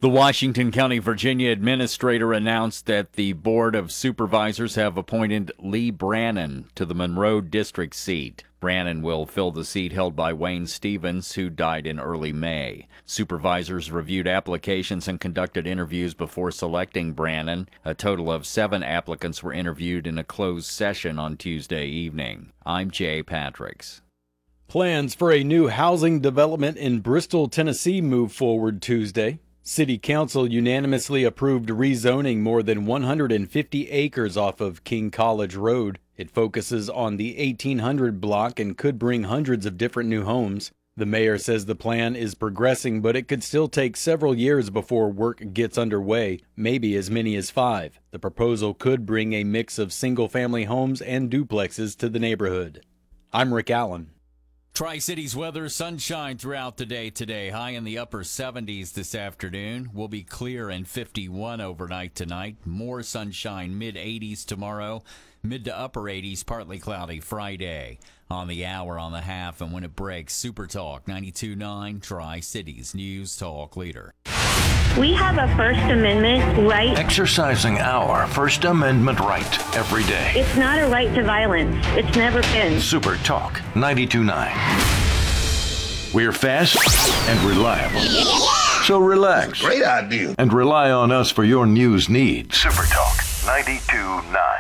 The Washington County, Virginia administrator announced that the Board of Supervisors have appointed Lee Brannon to the Monroe District seat. Brannon will fill the seat held by Wayne Stevens, who died in early May. Supervisors reviewed applications and conducted interviews before selecting Brannon. A total of 7 applicants were interviewed in a closed session on Tuesday evening. I'm Jay Patricks. Plans for a new housing development in Bristol, Tennessee move forward Tuesday. City Council unanimously approved rezoning more than 150 acres off of King College Road. It focuses on the 1800 block and could bring hundreds of different new homes. The mayor says the plan is progressing, but it could still take several years before work gets underway, maybe as many as 5. The proposal could bring a mix of single-family homes and duplexes to the neighborhood. I'm Rick Allen. Tri-Cities weather, sunshine throughout the day today. High in the upper 70s this afternoon. Will be clear and 51 overnight tonight. More sunshine, mid-80s tomorrow. Mid to upper 80s, partly cloudy Friday. On the hour, on the half, and when it breaks, Super Talk 92.9, Tri-Cities News Talk Leader. We have a First Amendment right. Exercising our First Amendment right every day. It's not a right to violence. It's never been. Super Talk 92.9. We're fast and reliable. So relax. Great idea. And rely on us for your news needs. Super Talk 92.9.